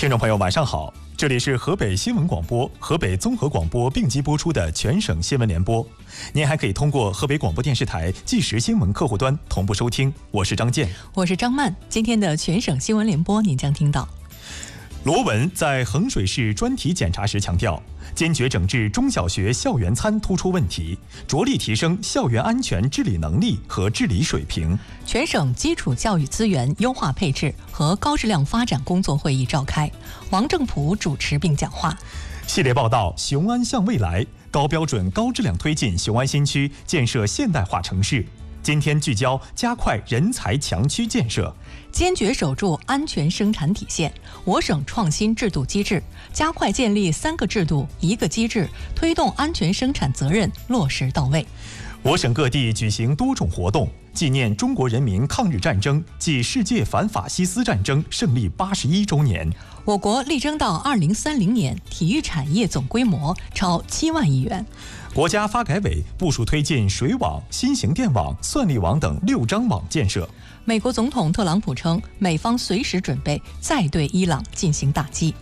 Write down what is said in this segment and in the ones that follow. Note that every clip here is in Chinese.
听众朋友，晚上好，这里是河北新闻广播、河北综合广播并机播出的全省新闻联播。您还可以通过河北广播电视台即时新闻客户端同步收听。我是张健， 我是张曼。今天的全省新闻联播，您将听到： 罗文在衡水市专题检查时强调，坚决整治中小学校园餐突出问题，着力提升校园安全治理能力和治理水平。 全省基础教育资源优化配置和高质量发展工作会议召开，王正普主持并讲话。 系列报道：雄安向未来，高标准高质量推进雄安新区建设现代化城市。今天聚焦加快人才强区建设， 坚决守住安全生产底线。我省创新制度机制，加快建立3个制度1个机制，推动安全生产责任落实到位。 我省各地举行多种活动，纪念中国人民抗日战争暨世界反法西斯战争胜利81周年。 我国力争到2030年体育产业总规模超7万亿元。 国家发改委部署推进水网、新型电网、算力网等6张网建设。 美国总统特朗普称，美方随时准备再对伊朗进行打击。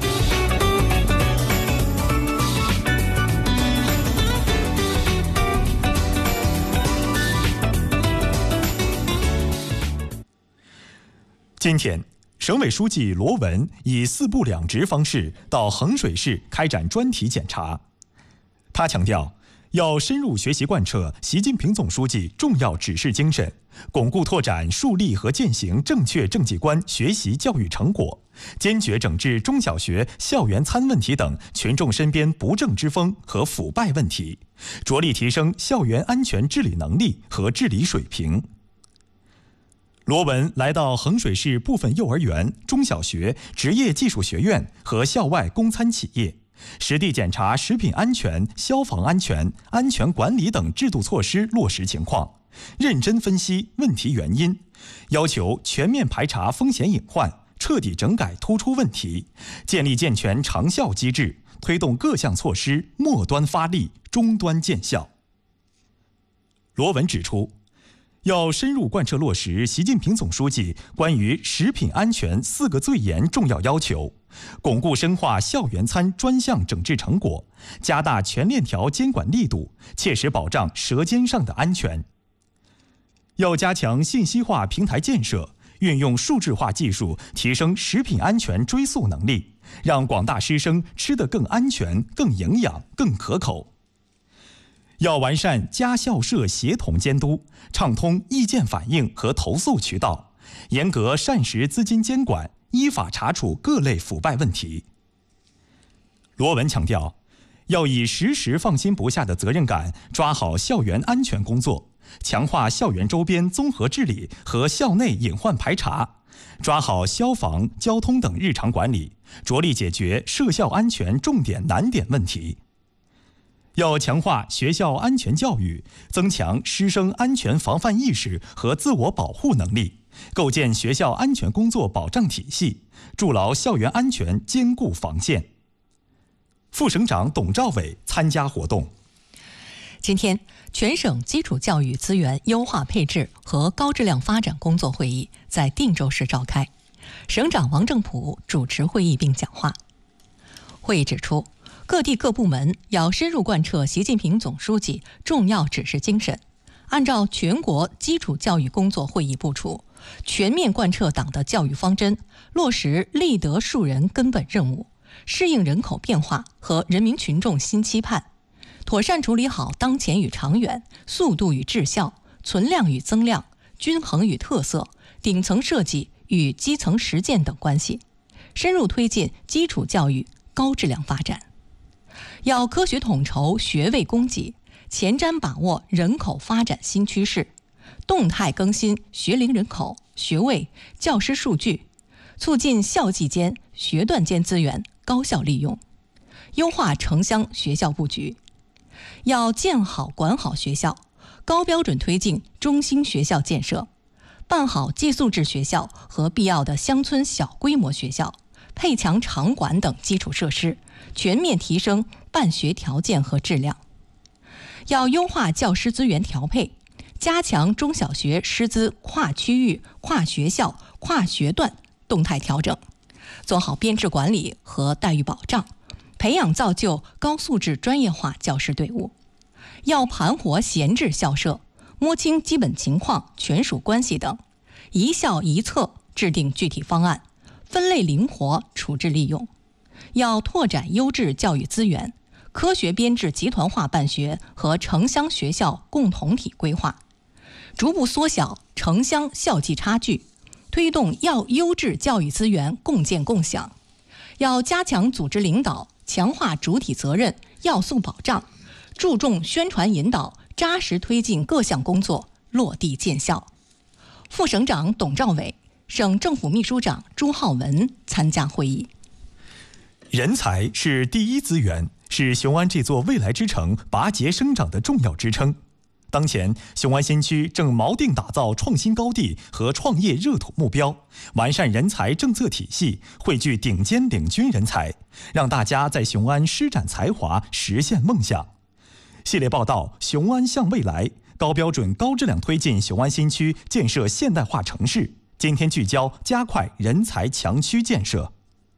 今天，省委书记罗文以4部2职方式到衡水市开展专题检查。他强调，要深入学习贯彻习近平总书记重要指示精神，巩固拓展树立和践行正确政绩观学习教育成果，坚决整治中小学校园餐问题等群众身边不正之风和腐败问题，着力提升校园安全治理能力和治理水平。罗文来到衡水市部分幼儿园、中小学、职业技术学院和校外供餐企业，实地检查食品安全、消防安全、安全管理等制度措施落实情况，认真分析问题原因，要求全面排查风险隐患，彻底整改突出问题，建立健全长效机制，推动各项措施末端发力，终端见效。罗文指出，要深入贯彻落实习近平总书记关于食品安全4个最严重要要求，巩固深化校园餐专项整治成果，加大全链条监管力度，切实保障舌尖上的安全。要加强信息化平台建设，运用数字化技术提升食品安全追溯能力，让广大师生吃得更安全、更营养、更可口。要完善家校社协同监督，畅通意见反映和投诉渠道，严格膳食资金监管，依法查处各类腐败问题。罗文强调，要以时时放心不下的责任感抓好校园安全工作，强化校园周边综合治理和校内隐患排查，抓好消防、交通等日常管理，着力解决社校安全重点难点问题。要强化学校安全教育，增强师生安全防范意识和自我保护能力，构建学校安全工作保障体系，筑牢校园安全坚固防线。副省长董兆伟参加活动。 今天，全省基础教育资源优化配置和高质量发展工作会议在定州市召开，省长王正普主持会议并讲话。会议指出，各地各部门要深入贯彻习近平总书记重要指示精神，按照全国基础教育工作会议部署，全面贯彻党的教育方针，落实立德树人根本任务，适应人口变化和人民群众新期盼，妥善处理好当前与长远、速度与质效、存量与增量、均衡与特色、顶层设计与基层实践等关系，深入推进基础教育高质量发展。要科学统筹学位供给，前瞻把握人口发展新趋势，动态更新学龄人口、学位、教师数据，促进校际间、学段间资源高效利用，优化城乡学校布局。要建好管好学校，高标准推进中心学校建设，办好寄宿制学校和必要的乡村小规模学校，配强场馆等基础设施，全面提升办学条件和质量。要优化教师资源调配，加强中小学师资跨区域、跨学校、跨学段动态调整， 做好编制管理和待遇保障，培养造就高素质专业化教师队伍。要盘活闲置校舍，摸清基本情况、权属关系等，一校一策制定具体方案，分类灵活处置利用。要拓展优质教育资源，科学编制集团化办学和城乡学校共同体规划，逐步缩小城乡校际差距，推动要优质教育资源共建共享。要加强组织领导，强化主体责任、要素保障，注重宣传引导，扎实推进各项工作落地见效。副省长董兆伟、省政府秘书长朱浩文参加会议。 人才是第一资源，是雄安这座未来之城拔节生长的重要支撑。当前，雄安新区正锚定打造创新高地和创业热土目标，完善人才政策体系，汇聚顶尖领军人才，让大家在雄安施展才华，实现梦想。系列报道《雄安向未来》，高标准、高质量推进雄安新区建设现代化城市。今天聚焦加快人才强区建设。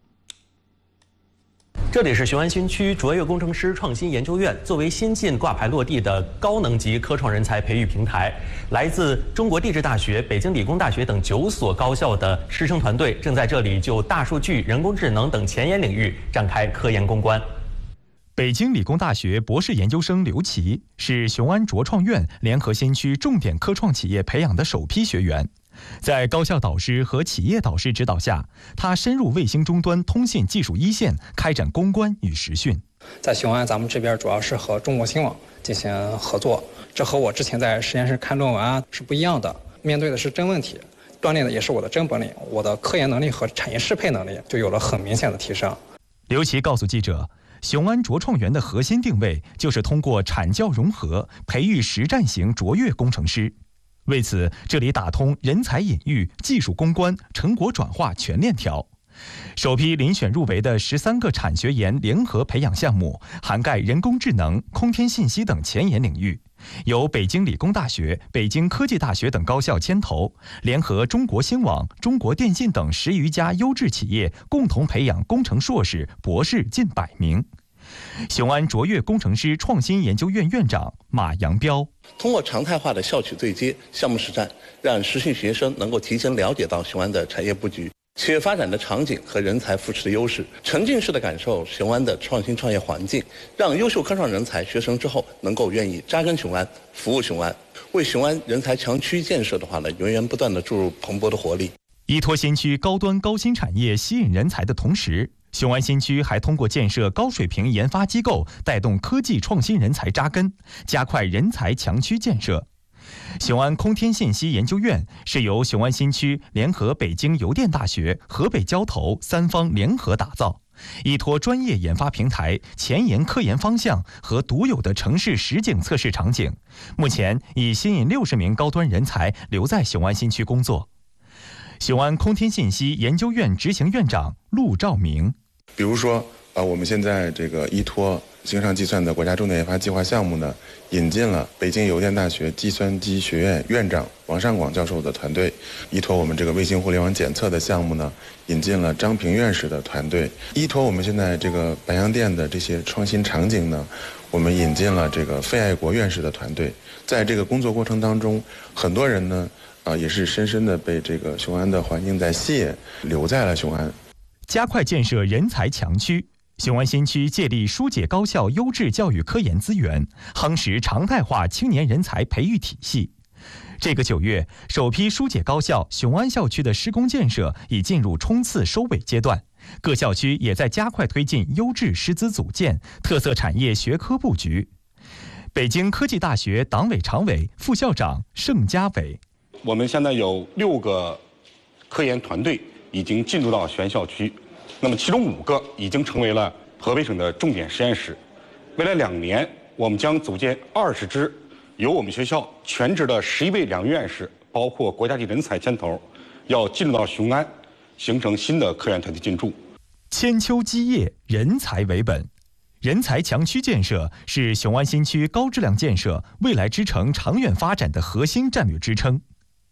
这里是雄安新区卓越工程师创新研究院，作为新近挂牌落地的高能级科创人才培育平台，来自中国地质大学、北京理工大学等9所高校的师生团队正在这里就大数据、人工智能等前沿领域展开科研攻关。 北京理工大学博士研究生刘琦是雄安卓创院联合新区重点科创企业培养的首批学员。在高校导师和企业导师指导下，他深入卫星终端通信技术一线，开展攻关与实训。 在雄安，咱们这边主要是和中国新网进行合作，这和我之前在实验室看论文是不一样的。面对的是真问题，锻炼的也是我的真本领，我的科研能力和产业适配能力就有了很明显的提升。 刘琦告诉记者，雄安卓创园的核心定位就是通过产教融合，培育实战型卓越工程师。为此，这里打通人才引育、技术攻关、成果转化全链条。首批遴选入围的13个产学研联合培养项目，涵盖人工智能、空天信息等前沿领域，由北京理工大学、北京科技大学等高校牵头，联合中国新网、中国电信等10余家优质企业，共同培养工程硕士、博士近100名。雄安卓越工程师创新研究院院长马扬彪， 通过常态化的校企对接、项目实战，让实训学生能够提前了解到雄安的产业布局、企业发展的场景和人才扶持的优势，沉浸式的感受雄安的创新创业环境，让优秀科创人才学成之后能够愿意扎根雄安，服务雄安，为雄安人才强区建设的话呢，源源不断的注入蓬勃的活力。 依托新区高端高新产业吸引人才的同时，雄安新区还通过建设高水平研发机构，带动科技创新人才扎根，加快人才强区建设。雄安空天信息研究院是由雄安新区联合北京邮电大学、河北交投3方联合打造，依托专业研发平台、前沿科研方向和独有的城市实景测试场景，目前已吸引60名高端人才留在雄安新区工作。雄安空天信息研究院执行院长陆兆明， 比如说我们现在这个依托形上计算的国家重点研发计划项目呢，引进了北京邮电大学计算机学院院长王尚广教授的团队；依托我们这个卫星互联网检测的项目呢，引进了张平院士的团队；依托我们现在这个白洋淀的这些创新场景呢，我们引进了这个费爱国院士的团队。在这个工作过程当中，很多人呢也是深深的被这个雄安的环境在吸引，留在了雄安。 加快建设人才强区，雄安新区借力疏解高校优质教育科研资源，夯实常态化青年人才培育体系。这个9月，首批疏解高校雄安校区的施工建设已进入冲刺收尾阶段，各校区也在加快推进优质师资组建、特色产业学科布局。北京科技大学党委常委、副校长盛家伟， 我们现在有6个科研团队已经进入到原校区，那么其中5个已经成为了河北省的重点实验室。未来2年，我们将组建20支由我们学校全职的11位两院士，包括国家级人才牵头，要进入到雄安，形成新的科研团队进驻。 千秋基业，人才为本。人才强区建设是雄安新区高质量建设、未来之城长远发展的核心战略支撑。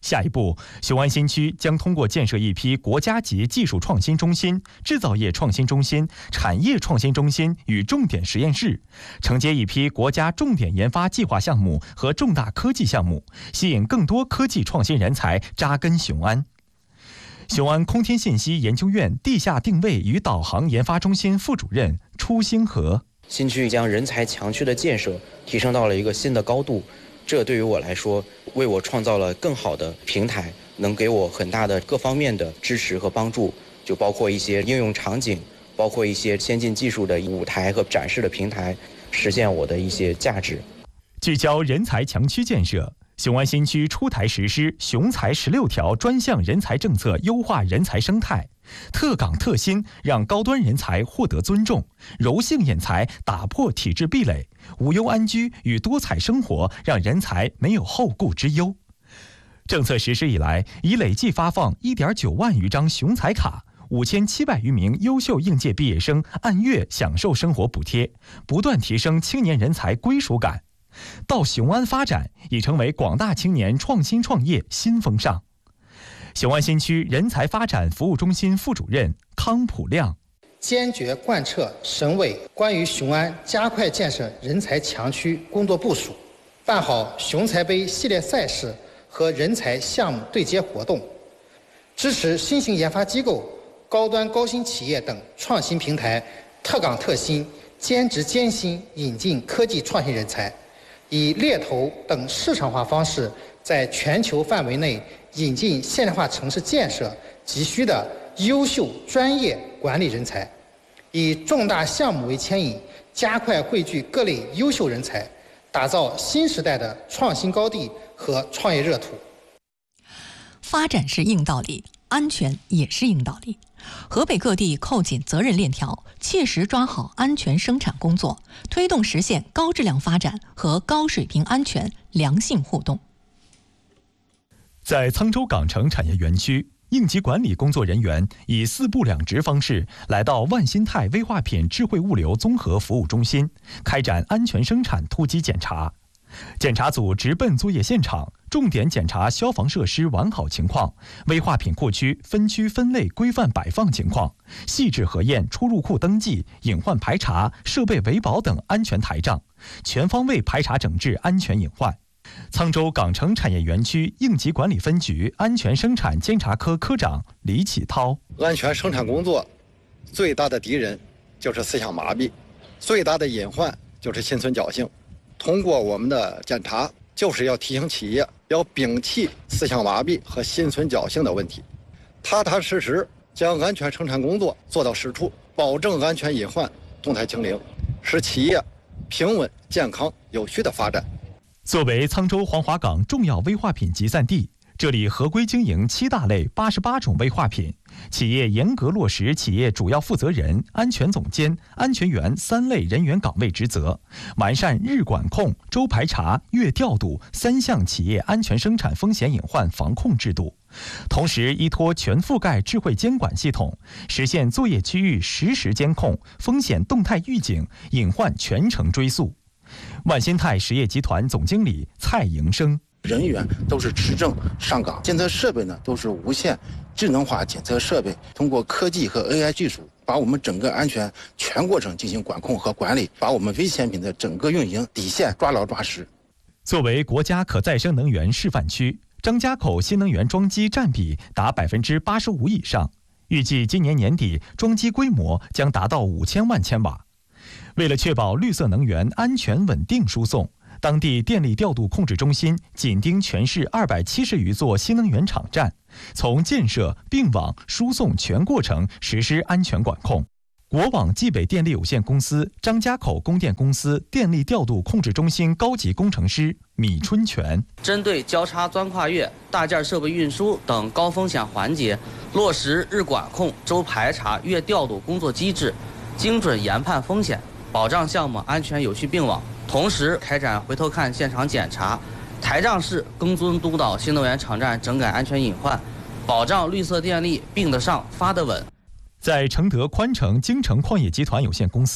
下一步，雄安新区将通过建设一批国家级技术创新中心、制造业创新中心、产业创新中心与重点实验室，承接一批国家重点研发计划项目和重大科技项目，吸引更多科技创新人才扎根雄安。雄安空天信息研究院地下定位与导航研发中心副主任初星河： 新区将人才强区的建设提升到了一个新的高度，这对于我来说，为我创造了更好的平台，能给我很大的各方面的支持和帮助，就包括一些应用场景，包括一些先进技术的舞台和展示的平台，实现我的一些价值。 聚焦人才强区建设，雄安新区出台实施雄才16条专项人才政策，优化人才生态，特岗特薪让高端人才获得尊重，柔性引才打破体制壁垒，无忧安居与多彩生活让人才没有后顾之忧。政策实施以来，已累计发放1.9万余张雄才卡，5700余名优秀应届毕业生按月享受生活补贴，不断提升青年人才归属感。到雄安发展已成为广大青年创新创业新风尚。雄安新区人才发展服务中心副主任康普亮： 坚决贯彻省委关于雄安加快建设人才强区工作部署，办好雄才杯系列赛事和人才项目对接活动，支持新型研发机构、高端高新企业等创新平台特岗特薪、兼职兼薪引进科技创新人才，以猎头等市场化方式，在全球范围内引进现代化城市建设急需的优秀专业管理人才，以重大项目为牵引，加快汇聚各类优秀人才，打造新时代的创新高地和创业热土。 发展是硬道理，安全也是硬道理。河北各地扣紧责任链条，切实抓好安全生产工作，推动实现高质量发展和高水平安全良性互动。 在沧州港城产业园区，应急管理工作人员以4部2值方式来到万新泰危化品智慧物流综合服务中心，开展安全生产突击检查。检查组直奔作业现场，重点检查消防设施完好情况，危化品库区分区分类规范摆放情况，细致核验出入库登记、隐患排查、设备维保等安全台账，全方位排查整治安全隐患。沧州港城产业园区应急管理分局安全生产监察科科长李启涛： 安全生产工作最大的敌人就是思想麻痹，最大的隐患就是心存侥幸。通过我们的检查，就是要提醒企业要摒弃思想麻痹和心存侥幸的问题，踏踏实实将安全生产工作做到实处，保证安全隐患动态清零，使企业平稳、健康、有序的发展。 作为沧州黄华港重要危化品集散地，这里合规经营7大类88种危化品，企业严格落实企业主要负责人、安全总监、安全员3类人员岗位职责，完善日管控、周排查、月调度3项企业安全生产风险隐患防控制度，同时依托全覆盖智慧监管系统，实现作业区域实时监控、风险动态预警、隐患全程追溯。万新泰实业集团总经理蔡营生： 人员都是持证上岗，监测设备呢都是无线智能化检测设备，通过科技和 AI 技术，把我们整个安全全过程进行管控和管理，把我们危险品的整个运营底线抓牢抓实。 作为国家可再生能源示范区，张家口新能源装机占比达85%以上，预计今年年底装机规模将达到5000万千瓦。为了确保绿色能源安全稳定输送，当地电力调度控制中心紧盯全市270余座新能源场站，从建设、并网、输送全过程实施安全管控。国网冀北电力有限公司张家口供电公司电力调度控制中心高级工程师米春全： 针对交叉钻跨越、大件设备运输等高风险环节，落实日管控、周排查、月调度工作机制，精准研判风险，保障项目安全有序并网。同时开展回头看现场检查，台账式跟踪督导新能源场站整改安全隐患，保障绿色电力并得上发得稳。 在承德宽城京城矿业集团有限公司，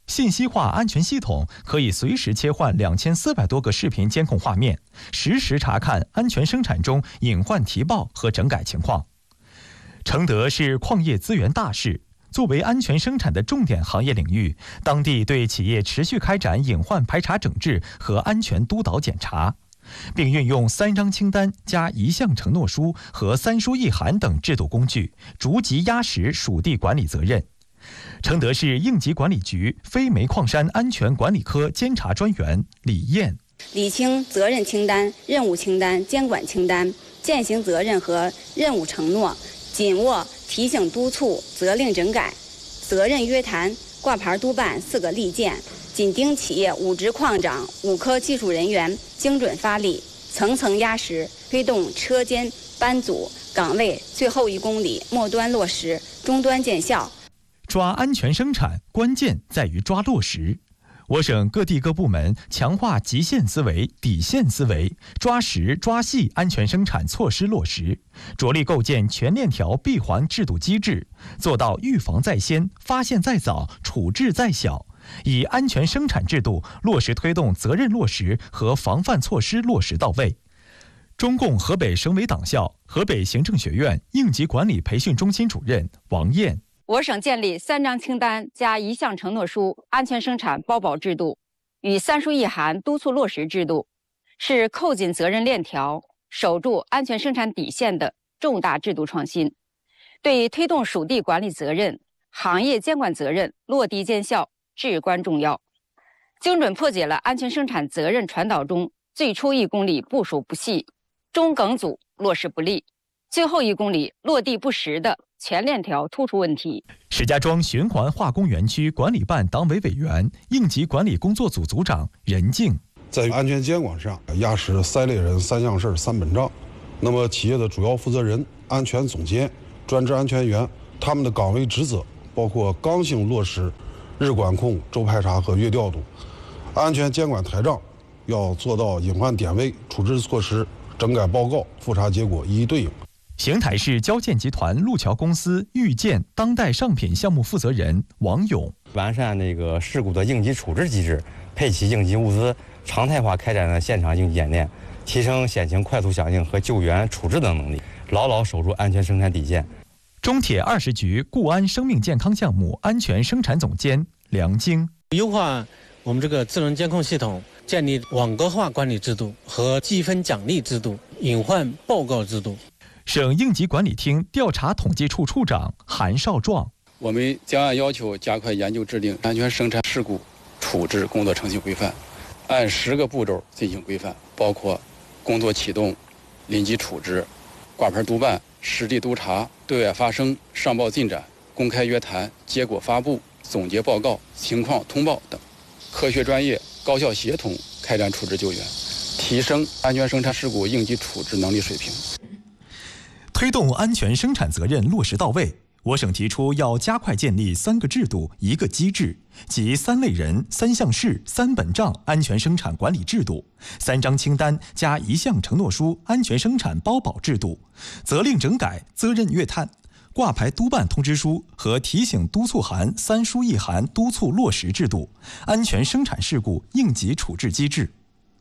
信息化安全系统可以随时切换2400多个视频监控画面，实时查看安全生产中隐患提报和整改情况。承德是矿业资源大市，作为安全生产的重点行业领域，当地对企业持续开展隐患排查整治和安全督导检查，并运用3张清单加1项承诺书和3书1函等制度工具，逐级压实属地管理责任。承德市应急管理局非煤矿山安全管理科监察专员李燕， 理清责任清单、任务清单、监管清单、践行责任和任务承诺，紧握提醒督促、责令整改、责任约谈、挂牌督办4个利剑，紧盯企业5职矿长、5科技术人员精准发力，层层压实，推动车间、班组、岗位最后1公里末端落实，终端见效。 抓安全生产，关键在于抓落实。我省各地各部门强化极限思维、底线思维，抓实抓细安全生产措施落实，着力构建全链条闭环制度机制，做到预防在先、发现在早、处置在小，以安全生产制度落实推动责任落实和防范措施落实到位。中共河北省委党校河北行政学院应急管理培训中心主任王燕， 我省建立3张清单加1项承诺书安全生产包保制度与3书1函督促落实制度，是扣紧责任链条、守住安全生产底线的重大制度创新，对推动属地管理责任、行业监管责任落地见效至关重要，精准破解了安全生产责任传导中最初1公里部署不细、中梗阻落实不力、最后1公里落地不实的全链条突出问题。 石家庄循环化工园区管理办党委委员、应急管理工作组组长任静， 在安全监管上压实3类人、3项事、3本账。那么企业的主要负责人、安全总监、专职安全员，他们的岗位职责包括刚性落实日管控、周排查和月调度。安全监管台账要做到隐患点位、处置措施、整改报告、复查结果一一对应。 邢台市交建集团路桥公司豫建当代上品项目负责人王勇， 完善事故的应急处置机制，配齐应急物资，常态化开展了现场应急演练，提升险情快速响应和救援处置等能力，牢牢守住安全生产底线。 中铁20局固安生命健康项目安全生产总监梁晶， 优化我们智能监控系统，建立网格化管理制度和积分奖励制度、隐患报告制度。 省应急管理厅调查统计处处长韩少壮， 我们将按要求加快研究制定安全生产事故处置工作程序规范，按10个步骤进行规范，包括工作启动、临机处置、挂牌督办、实地督查、对外发声、上报进展、公开约谈、结果发布、总结报告、情况通报等，科学专业、高效协同开展处置救援，提升安全生产事故应急处置能力水平。 推动安全生产责任落实到位，我省提出要加快建立3个制度1个机制，即3类人、3项事、3本账安全生产管理制度，3张清单加1项承诺书安全生产包保制度，责令整改、责任约谈、挂牌督办通知书和提醒督促函3书1函督促落实制度，安全生产事故应急处置机制。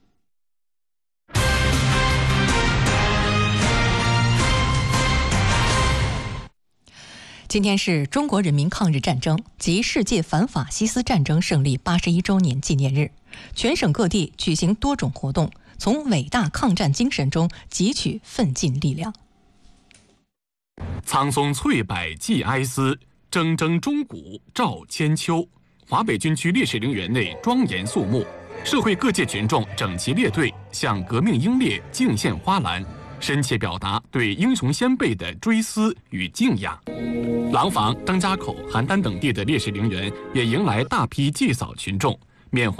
今天是中国人民抗日战争及世界反法西斯战争胜利81周年纪念日，全省各地举行多种活动，从伟大抗战精神中汲取奋进力量。 苍松翠柏寄哀思，铮铮钟鼓照千秋。华北军区烈士陵园内庄严肃穆，社会各界群众整齐列队，向革命英烈敬献花篮，深切表达对英雄先辈的追思与敬仰。廊坊、张家口、邯郸等地的烈士陵园也迎来大批祭扫群众，缅怀